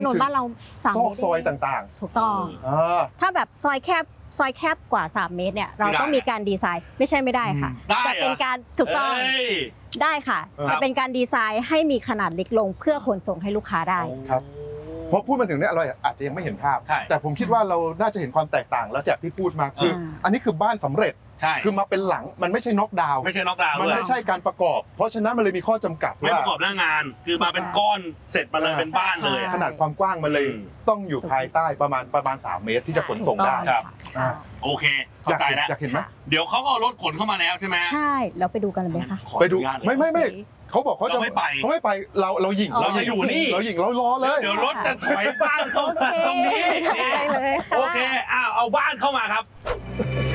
ถนนบ้านเรา3 ซอกเมตรซอยต่างถูกต้อง ถ้าแบบซอยแคบกว่า3 เมตรเนี่ยเราต้องมีการดีไซน์ไม่ใช่ไม่ได้ค่ะแต่เป็นการถูกต้องได้ค่ะจะเป็นการดีไซน์ให้มีขนาดเล็กลงเพื่อขนส่งให้ลูกค้าได้ครับเพราะพูดมาถึงเนี่ยเราอาจจะยังไม่เห็นภาพแต่ผมคิดว่าเราน่าจะเห็นความแตกต่างแล้วจากที่พูดมาคืออันนี้คือบ้านสำเร็จคือมาเป็นหลังมันไม่ใช่น็อกดาวน์มันไม่ใช่การประกอบเพราะฉะนั้นมันเลยมีข้อจำกัดว่าไม่ประกอบหน้างานคือมาเป็นก้อนเสร็จมาเลยเป็นบ้านเลยขนาดความกว้างมันเลยต้องอยู่ภายใต้ประมาณ3 เมตรที่จะขนส่งได้ครับโอเคเข้าใจแล้วอยากเห็นไหมเดี๋ยวเขาก็เอารถขนเข้ามาแล้วใช่ไหมใช่แล้วไปดูกันเลยไหมคะไปดูไม่เขาบอกเขาจะไม่ไปเราหยิ่งเราอยู่นี่เราหยิ่งเรารอเลยเดี๋ยวรถจะถอยบ้านเข้าตรงนี้โอเคเอาบ้านเข้ามาครับ